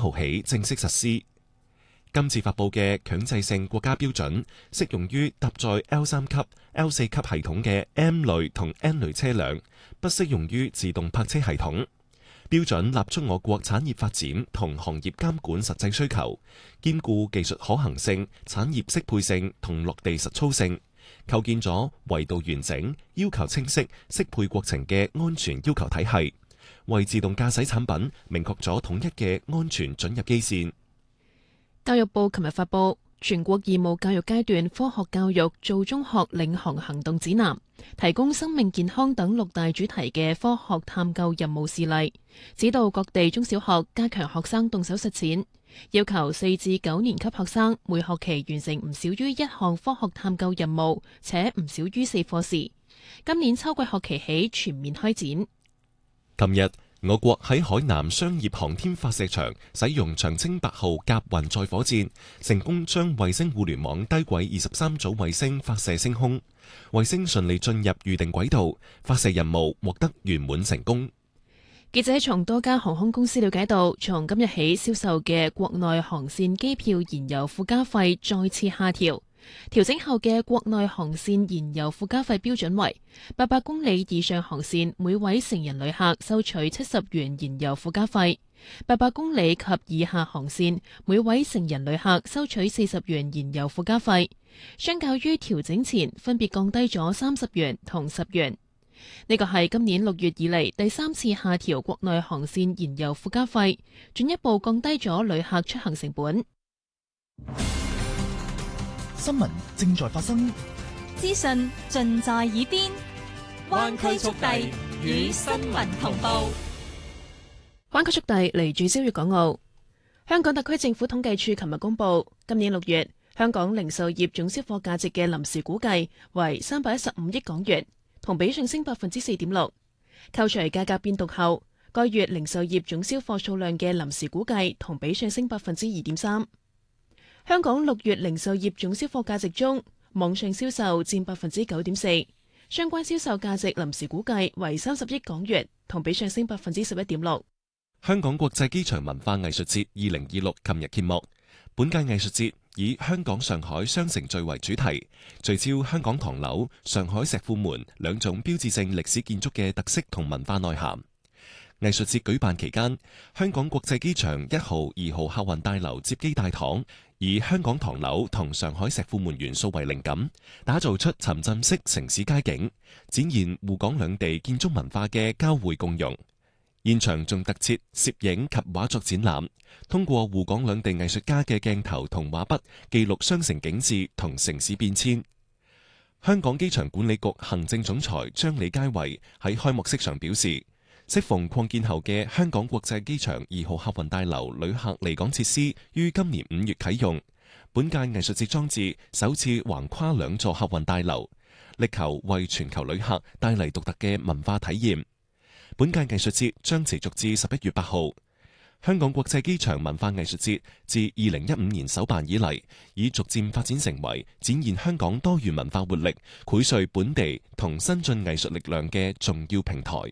號起正式實施。今次發布嘅強制性國家標準適用於搭載 L3 級、L4 級系統嘅 M 類同 N 類車輛，不適用於自動泊車系統。標準立出我國產業發展同行業監管實際需求，兼顧技術可行性、產業適配性同落地實操性，構建咗維度完整、要求清晰、適配國情嘅安全要求體系，為自動駕駛產品明確咗統一嘅安全准入基線。 教育部琴日發布全國義務教育階段科學教育做中學領航行動指南，提供生命健康等6大主題嘅科學探究任務示例，指導各地中小學加強學生動手實踐，要求4至9年級學生每學期完成唔少於1項科學探究任務，且唔少於4課時。今年秋季學期起全面開展。 琴日，我國喺海南商業航天發射場使用長征8號甲運載火箭，成功將衛星互聯網低軌23組衛星發射升空，衛星順利進入預定軌道，發射任務獲得圓滿成功。 記者從多家航空公司了解到，從今日起銷售嘅國內航線機票燃油附加費再次下調。調整後嘅國內航線燃油附加費標準為800公里以上航線每位成人旅客收取70元燃油附加費，800公里及以下航線每位成人旅客收取40元燃油附加費，相較於調整前分別降低咗30元同10元。呢個係今年6月以嚟第3次下調國內航線燃油附加費，進一步降低咗旅客出行成本。 新聞正在發生， 資訊盡在耳邊，灣區速遞與新聞同步。 灣區速遞嚟自粵港澳。香港特區政府統計處琴日公布，今年6月香港零售業總銷貨價值嘅臨時估計為315億港元，同比上升4.6%。扣除價格變動後，該月零售業總銷貨數量嘅臨時估計同比上升2.3%。香港6月零售業總銷貨價值中，網上銷售佔9.4%，相關銷售價值臨時估計為30億港元，同比上升11.6%。 香港國際機場文化藝術節2026琴日揭幕，本屆藝術節以香港、上海雙城聚為主題，聚焦香港唐樓、上海石庫門兩種標誌性歷史建築嘅特色同文化內涵。藝術節舉辦期間，香港國際機場1號、2號客運大樓接機大堂以香港唐樓同上海石庫門元素為靈感，打造出沉浸式城市街景，展現滬港兩地建築文化嘅交匯共融。現場仲特設攝影及畫作展覽，通過滬港兩地藝術家嘅鏡頭同畫筆，記錄雙城景致同城市變遷。香港機場管理局行政總裁張李佳慧喺開幕式上表示，適逢擴建後嘅香港國際機場2號客運大樓旅客離港設施於今年5月啟用，本屆藝術節裝置首次橫跨2座客運大樓，力求為全球旅客帶嚟獨特嘅文化體驗。本屆藝術節將持續至11月8號。香港國際機場文化藝術節自2015年首辦以嚟，已逐漸發展成為展現香港多元文化活力、薈萃本地同新進藝術力量嘅重要平台。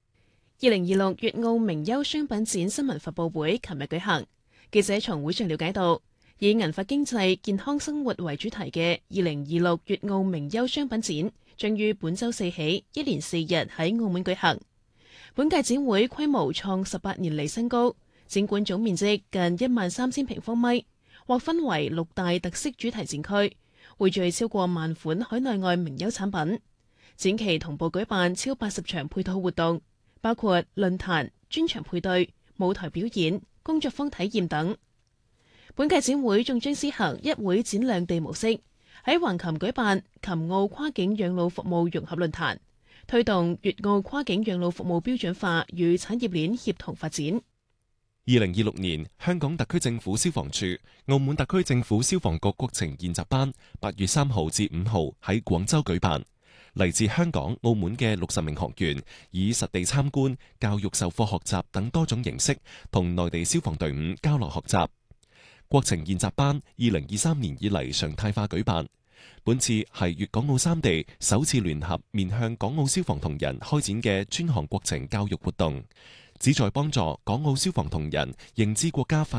2026粵澳名優商品展新聞發佈會琴日舉行，記者從會上了解到，以銀髮經濟、健康生活為主題嘅2026粵澳名優商品展將於本週四起一連4日喺澳門舉行。本屆展會規模創18年嚟新高，展館總面積近13000平方米，劃分為6大特色主題展區，匯聚超過1萬款海內外名優產品。展期同步舉辦超80場配套活動，包括論壇、專場配對、舞台表演、工作坊體驗等。本屆展會仲將施行一會展兩地模式，喺橫琴舉辦琴澳跨境養老服務融合論壇，推動粵澳跨境養老服務標準化與產業鏈協同發展。 2026年，香港特區政府消防處、澳門特區政府消防局國情研習班8月3號至5號喺廣州舉辦。嚟自香港、澳門嘅60名學員，以實地參觀、教育授課學習等多種形式，同內地消防隊伍交流學習。國情研習班2023年以嚟常態化舉辦，本次係粵港澳3地首次聯合面向港澳消防同仁開展嘅專項國情教育活動，旨在幫助港澳消防同仁認知國家發